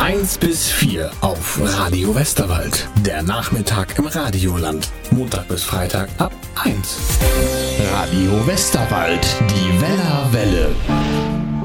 1 bis 4 auf Radio Westerwald. Der Nachmittag im Radioland. Montag bis Freitag ab 1. Radio Westerwald, die Wellerwelle.